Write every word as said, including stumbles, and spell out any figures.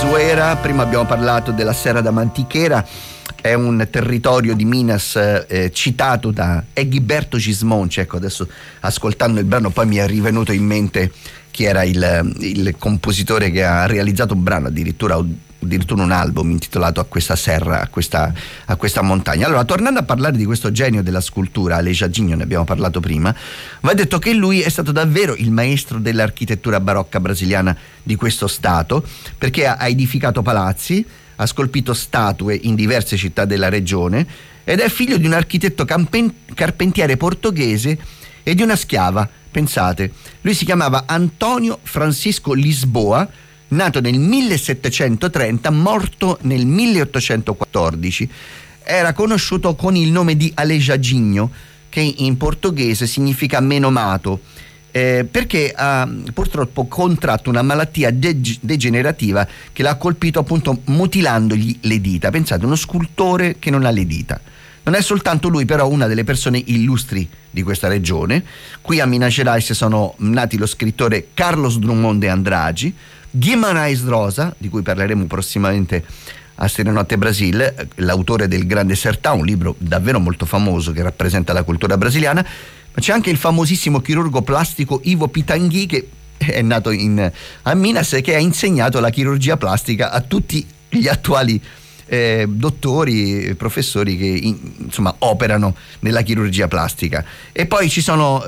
Zuera. Prima abbiamo parlato della Serra da Mantiquera, è un territorio di Minas eh, citato da Eghiberto Gismonti. Ecco, adesso ascoltando il brano poi mi è rivenuto in mente chi era il, il compositore che ha realizzato un brano, addirittura addirittura un album intitolato A questa serra, a questa, a questa montagna. Allora, tornando a parlare di questo genio della scultura, Aleijadinho, ne abbiamo parlato prima, va detto che lui è stato davvero il maestro dell'architettura barocca brasiliana di questo stato, perché ha edificato palazzi, ha scolpito statue in diverse città della regione ed è figlio di un architetto campen- carpentiere portoghese e di una schiava. Pensate, lui si chiamava Antonio Francisco Lisboa, nato nel millesettecentotrenta, morto nel milleottocentoquattordici. Era conosciuto con il nome di Aleijadinho, che in portoghese significa menomato, eh, perché ha purtroppo contratto una malattia de- degenerativa che l'ha colpito appunto mutilandogli le dita. Pensate, uno scultore che non ha le dita. Non è soltanto lui, però, una delle persone illustri di questa regione. Qui a Minas Gerais sono nati lo scrittore Carlos Drummond de Andrade, Guimarães Rosa, di cui parleremo prossimamente a Serenotte Brasil, l'autore del Grande Sertão, un libro davvero molto famoso che rappresenta la cultura brasiliana, ma c'è anche il famosissimo chirurgo plastico Ivo Pitangui, che è nato in, a Minas e che ha insegnato la chirurgia plastica a tutti gli attuali eh, dottori, professori che in, insomma operano nella chirurgia plastica. E poi ci sono